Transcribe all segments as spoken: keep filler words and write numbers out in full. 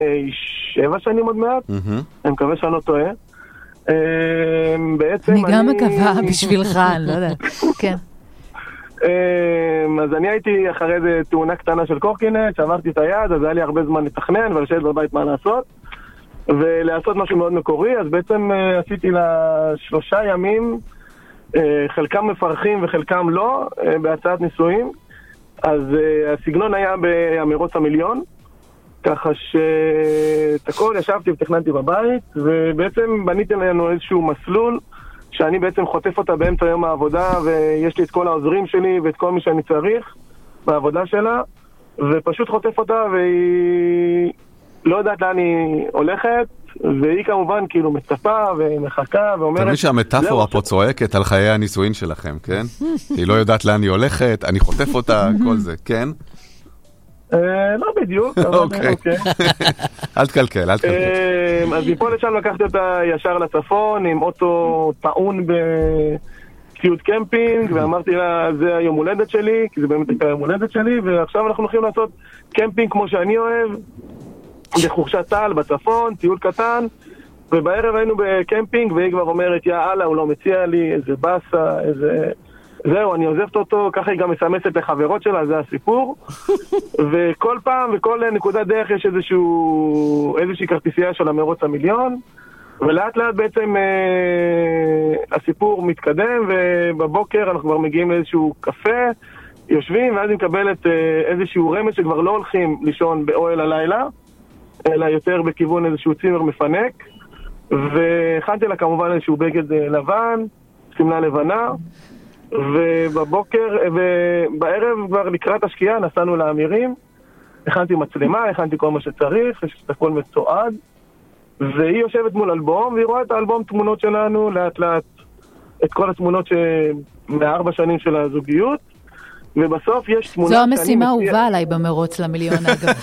שבע שנים עוד מעט, אני מקווה שאני לא טועה. אני גם מקווה בשבילך, אני לא יודעת. כן. אז אני הייתי אחרי איזה תאונה קטנה של קורקינט, שעברתי את היד, אז היה לי הרבה זמן לתכנן ולשבת בבית מה לעשות, ולעשות משהו מאוד מקורי. אז בעצם עשיתי לה שלושה ימים, חלקם מפרחים וחלקם לא, בהצעת ניסויים. אז הסגנון היה במרוץ המיליון, ככה שאת הכל ישבתי ותכננתי בבית, ובעצם בניתי לנו איזשהו מסלול שאני בעצם חוטף אותה באמצע יום העבודה, ויש לי את כל העוזרים שלי ואת כל מי שאני צריך בעבודה שלה, ופשוט חוטף אותה, והיא לא יודעת לאן היא הולכת, והיא כמובן כאילו מצפה ומחכה ואומרת... תמיד שהמטאפורה פה צועקת על חיי הנישואין שלכם, כן? היא לא יודעת לאן היא הולכת, אני חוטף אותה, כל זה, כן? לא בדיוק, אבל אוקיי. אל תקלקל, אל תקלקל. אז מפה לשם לקחתי אותה ישר לצפון, עם אוטו טעון בציוד קמפינג, ואמרתי לה, זה היום הולדת שלי, כי זה באמת הייתה היום הולדת שלי, ועכשיו אנחנו הולכים לעשות קמפינג כמו שאני אוהב, בחורשת טל, בצפון, טיול קטן, ובערב היינו בקמפינג, והיא כבר אומרת, יאללה, הוא לא מציע לי, איזה בסה, איזה... זהו, אני עוזבת אותו, ככה היא גם מסמסת לחברות שלה, זה הסיפור. וכל פעם, וכל נקודת דרך יש איזשהו, איזושהי כרטיסייה של המרוץ המיליון, ולאט לאט בעצם אה, הסיפור מתקדם, ובבוקר אנחנו כבר מגיעים לאיזשהו קפה, יושבים, ואז היא מקבלת אה, איזשהו רמז שכבר לא הולכים לישון באוהל הלילה, אלא יותר בכיוון איזשהו צימר מפנק, והכנתי לה כמובן איזשהו בגד אה, לבן, סמלה לבנה, ובבוקר, ובערב כבר לקראת השקיעה נסענו לאמירים, הכנתי מצלמה, הכנתי כל מה שצריך, יש את הכל מתועד, והיא יושבת מול אלבום, והיא רואה את האלבום תמונות שלנו, לאט לאט את כל התמונות מהארבע שנים של הזוגיות, ובסוף יש תמונה... זו המשימה הובאה עליי במרוץ למיליון, אגב.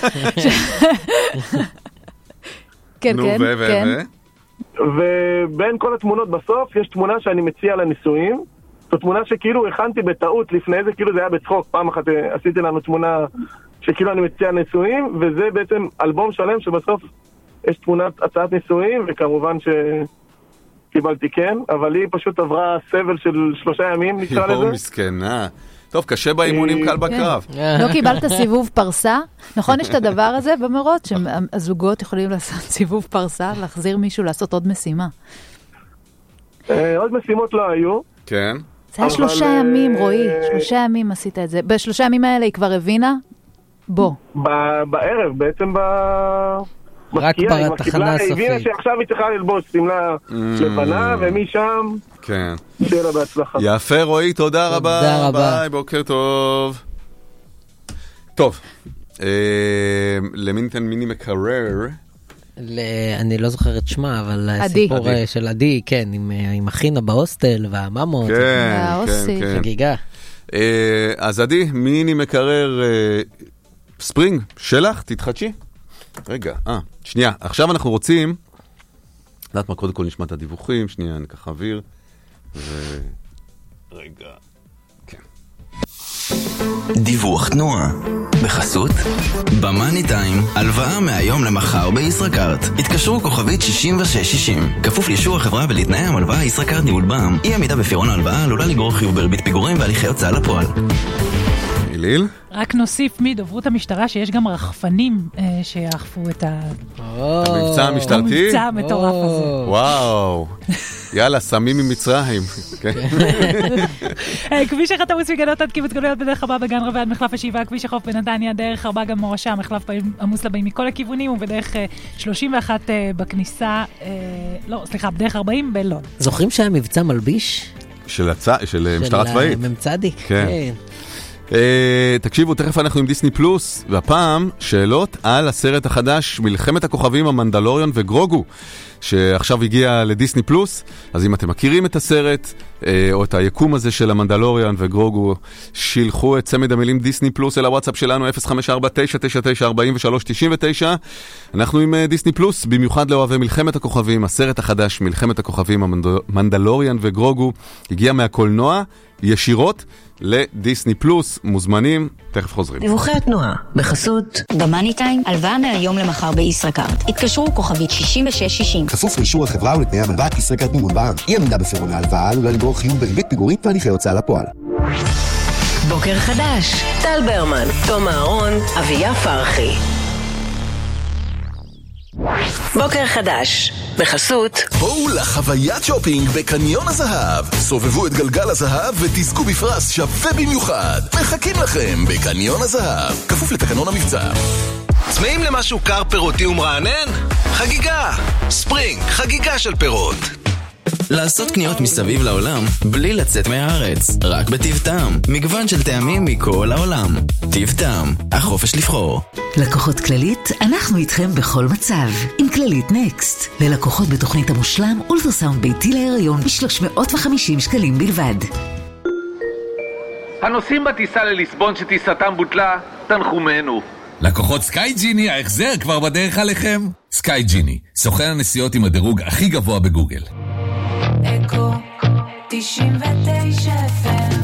כן, כן, כן. ובין כל התמונות בסוף יש תמונה שאני מציע לנישואים, זו תמונה שכאילו הכנתי בטעות לפני זה, כאילו זה היה בצחוק, פעם אחת עשיתי לנו תמונה שכאילו אני מציע נישואים, וזה בעצם אלבום שלם שבסוף יש תמונת הצעת נישואים, וכמובן שקיבלתי כן, אבל היא פשוט עברה סבל של שלושה ימים, נקרא לזה. יום מסכנה. טוב, קשה באימונים, קל בקרב. לא קיבלת סיבוב פרסה? נכון, יש את הדבר הזה במרוץ, שהזוגות יכולים לעשות סיבוב פרסה, להחזיר מישהו לעשות עוד משימה. עוד משימות לא היו. כן. זה היה שלושה ימים, רועי, שלושה ימים עשית את זה. בשלושה ימים האלה היא כבר הבינה? בוא. בערב, בעצם ב... רק בתחנה הסופית. היא הבינה שעכשיו היא צריכה ללבוש סמלה לבנה, ומשם... כן. שיהיה לה בהצלחה. יפה, רועי, תודה רבה. תודה רבה. ביי, בוקר טוב. טוב, למי ניתן מיני מקרר? אני לא זוכר את שמה, אבל הסיפור של עדי, כן, עם אחינה בהוסטל והממות. כן, כן, כן. חגיגה. אז עדי, מיני מקרר ספרינג, שלך, תתחדשי. רגע, אה, שנייה, עכשיו אנחנו רוצים, לדעת מה, קודם כל נשמע את הדיווחים, שנייה, אני ככה אוויר, ו... רגע, כן. דיווח תנועה, בחסות, במאני טיים, הלוואה מהיום למחר בישראכרט. התקשרו כוכבית שישים ושש שישים, כפוף לאישור החברה ולתנאי המלוואה ישראכרט ניהול בע"מ. אי עמידה בפירעון ההלוואה עלולה לגרור חיוב בריבית פיגורים והליכי הוצאה לפועל. ליל? רק נוסיף מדוברות המשטרה שיש גם רחפנים שיאכפו את המבצע המשטרתי? המבצע המטורף הזה. וואו. יאללה, סמים ממצרים. כביש אחד עמוס מגנות עד קיבוץ גלויות בדרך ארבע בגן רבי עד מחלף השבעה, כביש החוף בנתניה, דרך ארבע גם מורשה, מחלף עמוס לבאים מכל הכיוונים, ובדרך שלושים ואחת בכניסה, לא, סליחה, בדרך ארבעים בלוד. זוכרים שהיה מבצע מלביש? של משטרה צבאית. של ממצדיק, כן. תקשיבו, תכף אנחנו עם דיסני פלוס, והפעם שאלות על הסרט החדש מלחמת הכוכבים המנדלוריון וגרוגו, שעכשיו הגיע לדיסני פלוס. אז אם אתם מכירים את הסרט או את היקום הזה של המנדלוריון וגרוגו, שילחו את צמד המילים דיסני פלוס אל הוואטסאפ שלנו אפס חמש ארבע תשע תשע תשע ארבעים ושלוש תשעים ותשע. אנחנו עם דיסני פלוס, במיוחד לאוהבי מלחמת הכוכבים. הסרט החדש מלחמת הכוכבים המנדלוריון וגרוגו הגיע מהקולנוע ישירות לדיסני פלוס. מוזמנים, תכף חוזרים. דיווחי התנועה, בחסות במאני טיים, הלוואה מהיום למחר בישראכרט. התקשרו כוכבית שישים ושש שישים. כפוף לאישור החברה ולתנאי המלווה, ישראכרט מימון בנק. אי עמידה בפירעון ההלוואה עלולה לגרור חיוב בריבית פיגורים והליכי הוצאה לפועל. בוקר חדש, טל ברמן, תום אהרון, אביה פרחי. בוקר חדש, בחסות בואו לחוויית שופינג בקניון הזהב. סובבו את גלגל הזהב ותזכו בפרס שווה במיוחד. מחכים לכם בקניון הזהב, כפוף לתקנון המבצע. צמאים למשהו קר פירותי ומרענן? חגיגה! ספרינג, חגיגה של פירות. לעשות קניות מסביב לעולם בלי לצאת מהארץ, רק בטיב טעם. מגוון של טעמים מכל העולם. טיב טעם, החופש לבחור. לקוחות כללית, אנחנו איתכם בכל מצב. עם כללית נקסט. ללקוחות בתוכנית המושלם, אולטרסאונד ביתי להיריון ב-שלוש מאות וחמישים שקלים בלבד. הנוסעים בטיסה לליסבון שטיסתם בוטלה, תנחומנו. לקוחות סקאי ג'יני, ההחזר כבר בדרך עליכם. סקאי ג'יני, סוכן הנסיעות עם הדירוג הכי גבוה בגוגל. אקו תשעים ותשע אף אם.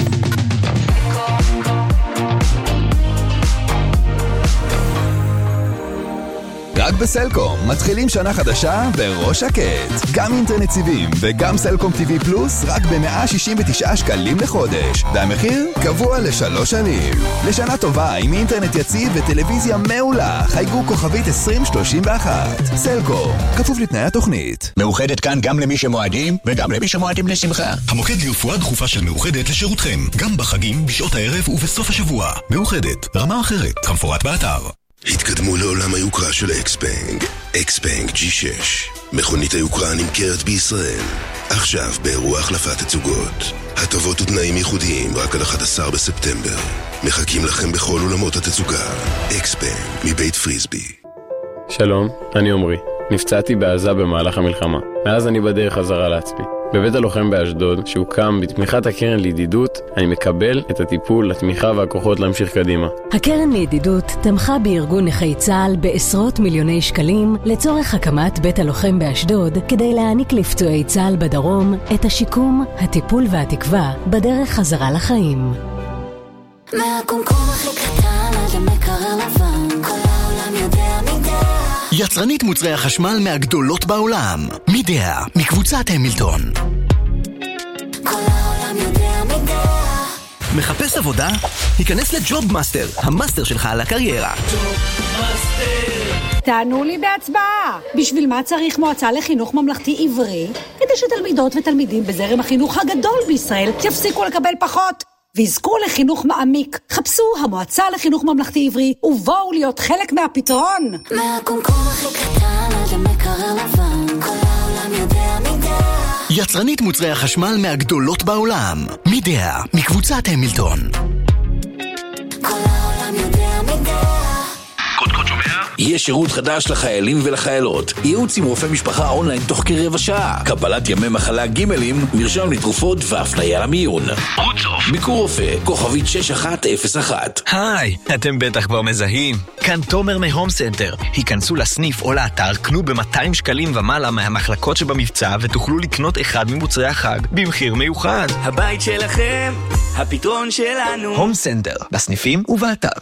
רק בסלקום מתחילים שנה חדשה בראש שקט. גם אינטרנט סיבים וגם סלקום טיווי פלוס רק ב-מאה שישים ותשעה שקלים לחודש, והמחיר קבוע לשלוש שנים. לשנה טובה עם אינטרנט יציב וטלוויזיה מעולה. חייגו כוכבית עשרים שלושים ואחת. סלקום, כפוף לתנאי התוכנית. מאוחדת כאן גם למי שמועדים וגם למי שמועדים לשמחה. המוקד לרפואה דחופה של מאוחדת לשירותכם, גם בחגים, בשעות הערב ובסוף השבוע. מאוחדת, רמה אחרת, כמפורט באתר. התקדמו לעולם היוקרה של אקסבנק. אקסבנק ג'י שש. מכונית היוקרה נמכרת בישראל. עכשיו באירוע החלפת תצוגות. הטבות ותנאים ייחודיים רק עד אחד עשר בספטמבר. מחכים לכם בכל עולמות התצוגה. אקסבנק מבית פריסבי. שלום, אני עומרי. נפצעתי בעזה במהלך המלחמה. מאז אני בדרך חזרה לעצמי. בבית הלוחם באשדוד, שהוקם בתמיכת הקרן לידידות, אני מקבל את הטיפול, התמיכה והכוחות להמשיך קדימה. הקרן לידידות תמכה בארגון נכי צה"ל בעשרות מיליוני שקלים לצורך הקמת בית הלוחם באשדוד, כדי להעניק לפצועי צה"ל בדרום את השיקום, הטיפול והתקווה בדרך חזרה לחיים. מהקומקום הכי קטן עד המקרר לבן, כל העולם יודע מידע. יצרנית מוצרי החשמל מהגדולות בעולם. מידע, מקבוצת המילטון. כל העולם יודע מידע. מחפש עבודה? היכנס לג'וב מאסטר, המאסטר שלך על הקריירה. תענו לי בהצבעה. בשביל מה צריך מועצה לחינוך ממלכתי עברי? כדי שתלמידות ותלמידים בזרם החינוך הגדול בישראל יפסיקו לקבל פחות ויזכו לחינוך מעמיק. חפשו המועצה לחינוך ממלכתי עברי ובואו להיות חלק מהפתרון. מהקומקום הכי קטן עד המקרר לבן, כל העולם יודע מידע. יצרנית מוצרי החשמל מהגדולות בעולם. מידע, מקבוצת המילטון. כל העולם יודע מידע. קוד קוד שומע? יש שירות חדש לחיילים ולחיילות. ייעוץ עם רופא משפחה אונליין תוך כרבע שעה. קבלת ימי מחלה גימלים, מרשם לתרופות והפניה למיון. רוצוף. ביקור רופא, כוכבית שש אחת אפס אחת. היי, אתם בטח כבר מזהים. כאן תומר מהום סנטר. היכנסו לסניף או לאתר, קנו ב-מאתיים שקלים ומעלה מהמחלקות שבמבצע ותוכלו לקנות אחד ממוצרי החג במחיר מיוחד. הבית שלכם, הפתרון שלנו. הום סנטר, בסניפים ובאתר.